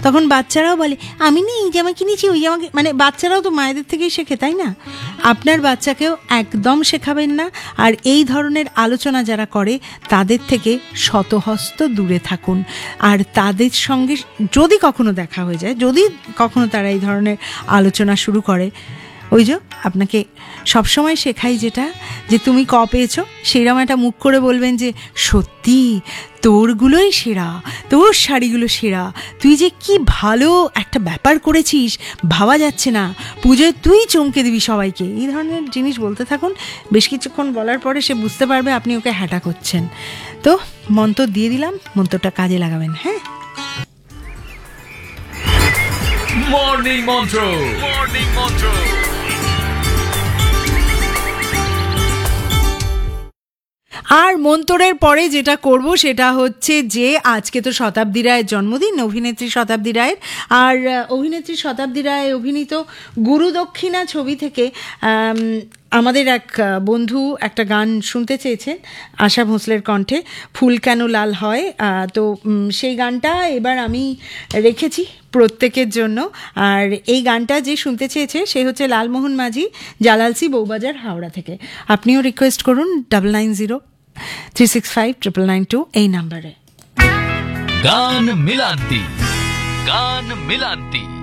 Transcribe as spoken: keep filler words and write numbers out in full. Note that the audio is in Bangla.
তখন বাচ্চারাও বলে আমি না এই জামা কিনেছি ওই জামা, মানে বাচ্চারাও তো মায়েদের থেকেই শেখে, তাই না? আপনার বাচ্চাকেও একদম শেখাবেন না। আর এই ধরনের আলোচনা যারা করে তাদের থেকে শতহস্ত দূরে থাকুন। আর তাদের সঙ্গে যদি কখনো দেখা হয়ে যায়, যদি কখনো তারা এই ধরনের আলোচনা শুরু করে, ওই যে আপনাকে সবসময় শেখাই যেটা, যে তুমি ক পেয়েছো, সেইরকম একটা মুখ করে বলবেন যে সত্যি তোরগুলোই সেরা, তোর শাড়িগুলো সেরা, তুই যে কি ভালো একটা ব্যাপার করেছিস ভাবা যাচ্ছে না, পুজোয় তুই চমকে দিবি সবাইকে। এই ধরনের জিনিস বলতে থাকুন। বেশ কিছুক্ষণ বলার পরে সে বুঝতে পারবে আপনি ওকে হ্যাটা করছেন। তো মন্ত্র দিয়ে দিলাম, মন্ত্রটা কাজে লাগাবেন। হ্যাঁ, মর্নিং মন্ত্র, মর্নিং মন্ত্র। আর মন্তরের পরে যেটা করব সেটা হচ্ছে যে আজকে তো শতাব্দী রায়ের জন্মদিন, অভিনেত্রী শতাব্দী রায়ের। আর অভিনেত্রী শতাব্দী রায় অভিনীত গুরু দক্ষিণা ছবি থেকে আমাদের এক বন্ধু একটা গান শুনতে চেয়েছেন আশা ভোঁসলের কণ্ঠে, ফুল কেন লাল হয়। তো সেই গানটা এবার আমি রেখেছি প্রত্যেকের জন্য। আর এই গানটা যে শুনতে চেয়েছে সে হচ্ছে লালমোহন মাঝি, জালালসি, বউবাজার, হাওড়া থেকে। আপনিও রিকোয়েস্ট করুন double nine zero three six five triple nine two এই নাম্বারে। গান মিলান্তি, গান মিলান্তি।